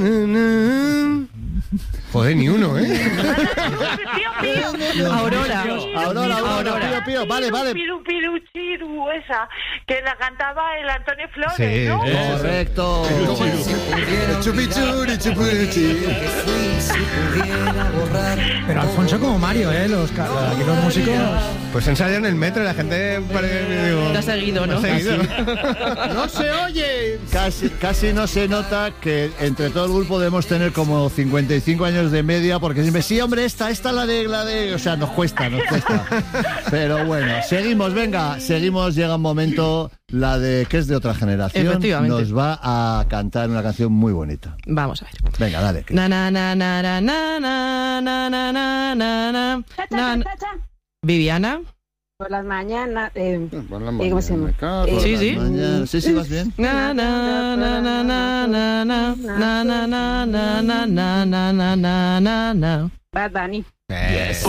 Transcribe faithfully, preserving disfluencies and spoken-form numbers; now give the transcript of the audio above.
Joder, ni uno, ¿eh? Aurora. Aurora, Aurora, Pío, Pío. Vale, vale. Piru, piru, chiru, esa, que la cantaba el Antonio Flores, Sí, ¿no? eso. Correcto. Chupichuri, chupichi. Pero Alfonso como Mario, ¿eh? Los, ca- aquí los músicos... Pues ensayan en el metro y la gente parece que digo... Te ha seguido, ¿no? ¿Me ha seguido? ¡No se oye! Casi, casi no se nota que entre todo el grupo debemos tener como cincuenta y cinco años de media, porque siempre, sí, hombre, esta, esta la de, la de... O sea, nos cuesta, nos cuesta. Pero bueno, seguimos, venga, seguimos, llega un momento, la de que es de otra generación, Efectivamente. nos va a cantar una canción muy bonita. Vamos a ver. Venga, dale. que- Na na na na na na na na na na na na. Cha, cha, Na- cha, cha. Viviana. Por las mañanas. Eh, Por la eh, ¿Cómo se llama? mañana, Eh, Sí, sí. Mañana- Sí, sí, vas bien. Na na na na na na na na na na na na na na na na na. Bad Bunny. Eh.